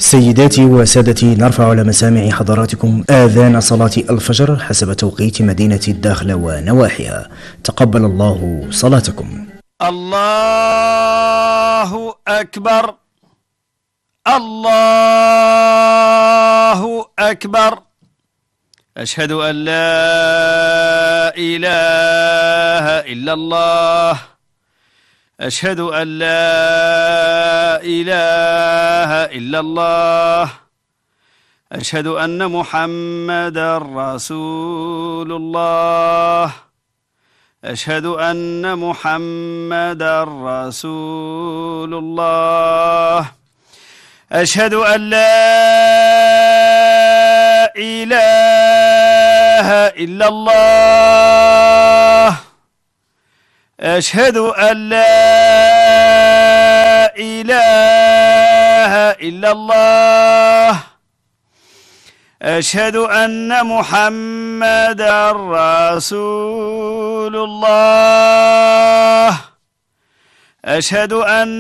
سيداتي وسادتي، نرفع على مسامع حضراتكم آذان صلاة الفجر حسب توقيت مدينة الداخلة ونواحيها. تقبل الله صلاتكم. الله أكبر، الله أكبر. أشهد أن لا إله إلا الله، أشهد أن لا إله إلا الله، أشهد أن محمدا رسول الله، أشهد أن محمدا رسول الله، أشهد أن لا إله إلا الله، أشهد أن لا إله إلا الله، أشهد أن محمدا رسول الله، أشهد أن